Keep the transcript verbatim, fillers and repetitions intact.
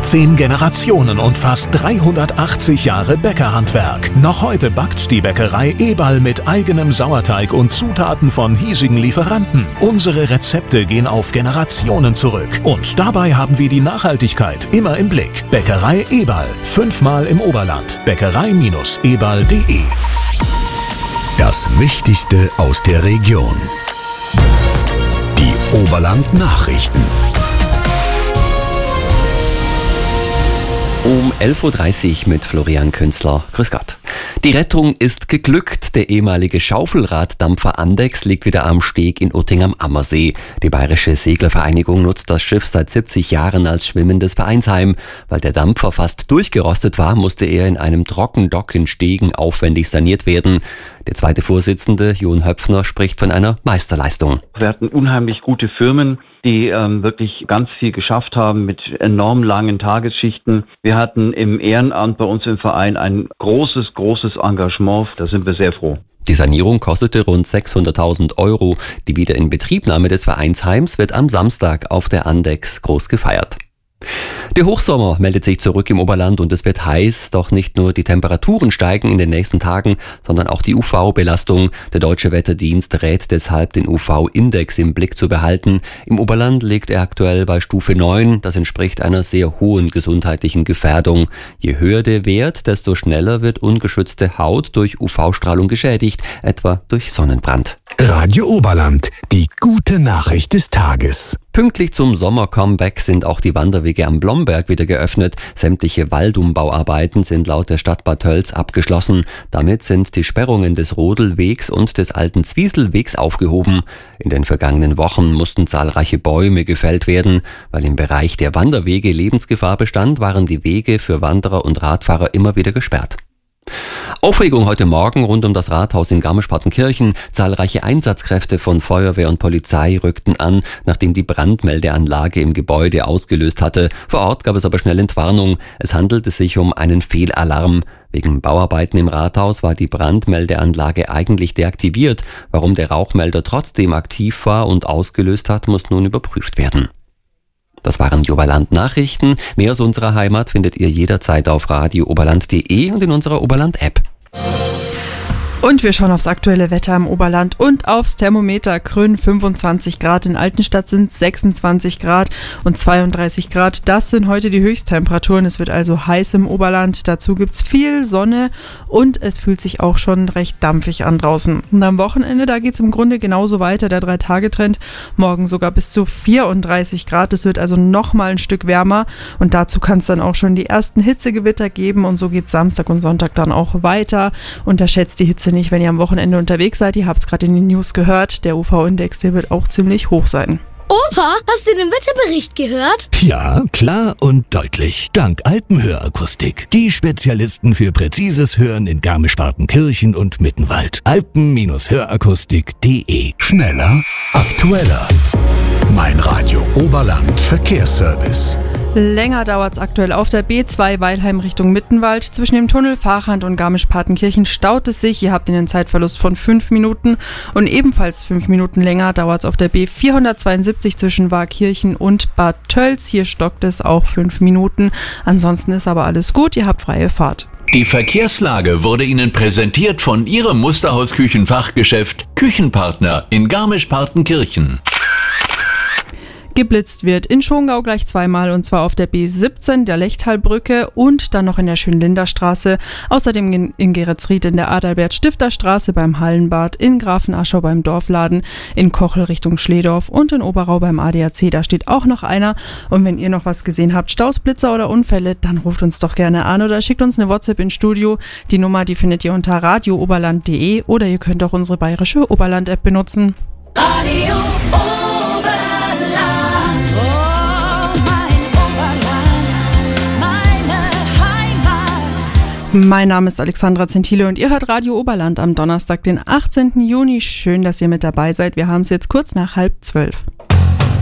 achtzehn Generationen und fast dreihundertachtzig Jahre Bäckerhandwerk. Noch heute backt die Bäckerei Eberl mit eigenem Sauerteig und Zutaten von hiesigen Lieferanten. Unsere Rezepte gehen auf Generationen zurück. Und dabei haben wir die Nachhaltigkeit immer im Blick. Bäckerei Eberl. Fünfmal im Oberland. Bäckerei Eberl punkt de. Das Wichtigste aus der Region. Die Oberland-Nachrichten. Um elf Uhr dreißig mit Florian Künzler. Grüß Gott. Die Rettung ist geglückt. Der ehemalige Schaufelraddampfer Andex liegt wieder am Steg in Utting am Ammersee. Die Bayerische Seglervereinigung nutzt das Schiff seit siebzig Jahren als schwimmendes Vereinsheim. Weil der Dampfer fast durchgerostet war, musste er in einem Trockendock in Stegen aufwendig saniert werden. Der zweite Vorsitzende, Jon Höpfner, spricht von einer Meisterleistung. Wir hatten unheimlich gute Firmen, die ähm, wirklich ganz viel geschafft haben mit enorm langen Tagesschichten. Wir hatten im Ehrenamt bei uns im Verein ein großes, großes Engagement. Da sind wir sehr froh. Die Sanierung kostete rund sechshunderttausend Euro. Die Wiederinbetriebnahme des Vereinsheims wird am Samstag auf der Andex groß gefeiert. Der Hochsommer meldet sich zurück im Oberland und es wird heiß, doch nicht nur die Temperaturen steigen in den nächsten Tagen, sondern auch die U V-Belastung. Der Deutsche Wetterdienst rät deshalb, den U V-Index im Blick zu behalten. Im Oberland liegt er aktuell bei Stufe neun, das entspricht einer sehr hohen gesundheitlichen Gefährdung. Je höher der Wert, desto schneller wird ungeschützte Haut durch U V-Strahlung geschädigt, etwa durch Sonnenbrand. Radio Oberland, die gute Nachricht des Tages. Pünktlich zum Sommer-Comeback sind auch die Wanderwege am Blomberg wieder geöffnet. Sämtliche Waldumbauarbeiten sind laut der Stadt Bad Tölz abgeschlossen. Damit sind die Sperrungen des Rodelwegs und des alten Zwieselwegs aufgehoben. In den vergangenen Wochen mussten zahlreiche Bäume gefällt werden. Weil im Bereich der Wanderwege Lebensgefahr bestand, waren die Wege für Wanderer und Radfahrer immer wieder gesperrt. Aufregung heute Morgen rund um das Rathaus in Garmisch-Partenkirchen. Zahlreiche Einsatzkräfte von Feuerwehr und Polizei rückten an, nachdem die Brandmeldeanlage im Gebäude ausgelöst hatte. Vor Ort gab es aber schnell Entwarnung. Es handelte sich um einen Fehlalarm. Wegen Bauarbeiten im Rathaus war die Brandmeldeanlage eigentlich deaktiviert. Warum der Rauchmelder trotzdem aktiv war und ausgelöst hat, muss nun überprüft werden. Das waren die Oberland-Nachrichten. Mehr aus unserer Heimat findet ihr jederzeit auf radio oberland punkt de und in unserer Oberland-App. Und wir schauen aufs aktuelle Wetter im Oberland und aufs Thermometer. Grün fünfundzwanzig Grad, in Altenstadt sind sechsundzwanzig Grad und zweiunddreißig Grad. Das sind heute die Höchsttemperaturen. Es wird also heiß im Oberland. Dazu gibt's viel Sonne und es fühlt sich auch schon recht dampfig an draußen. Und am Wochenende, da geht's im Grunde genauso weiter. Der Drei-Tage-Trend, morgen sogar bis zu vierunddreißig Grad. Es wird also noch mal ein Stück wärmer und dazu kann es dann auch schon die ersten Hitzegewitter geben und so geht Samstag und Sonntag dann auch weiter. Unterschätzt die Hitze nicht, wenn ihr am Wochenende unterwegs seid. Ihr habt es gerade in den News gehört. Der U V-Index, der wird auch ziemlich hoch sein. Opa, hast du den Wetterbericht gehört? Ja, klar und deutlich. Dank Alpenhörakustik. Die Spezialisten für präzises Hören in Garmisch-Partenkirchen und Mittenwald. alpen hörakustik punkt de. Schneller, aktueller. Mein Radio Oberland Verkehrsservice. Länger dauert es aktuell auf der B zwei Weilheim Richtung Mittenwald. Zwischen dem Tunnel Fahrrand und Garmisch-Partenkirchen staut es sich. Ihr habt einen Zeitverlust von fünf Minuten. Und ebenfalls fünf Minuten länger dauert es auf der B vierhundertzweiundsiebzig zwischen Warkirchen und Bad Tölz. Hier stockt es auch fünf Minuten. Ansonsten ist aber alles gut. Ihr habt freie Fahrt. Die Verkehrslage wurde Ihnen präsentiert von Ihrem Musterhaus-Küchenfachgeschäft Küchenpartner in Garmisch-Partenkirchen. Geblitzt wird in Schongau gleich zweimal und zwar auf der B siebzehn, der Lechtalbrücke und dann noch in der Schönlinderstraße. Außerdem in, in Geretsried in der Adalbert-Stifter-Straße beim Hallenbad, in Grafenaschau beim Dorfladen, in Kochel Richtung Schledorf und in Oberau beim A D A C. Da steht auch noch einer. Und wenn ihr noch was gesehen habt, Staus, Blitzer oder Unfälle, dann ruft uns doch gerne an oder schickt uns eine WhatsApp ins Studio. Die Nummer, die findet ihr unter radio oberland punkt de oder ihr könnt auch unsere bayerische Oberland-App benutzen. Radio Mein Name ist Alexandra Zentile und ihr hört Radio Oberland am Donnerstag, den achtzehnten Juni. Schön, dass ihr mit dabei seid. Wir haben es jetzt kurz nach halb zwölf.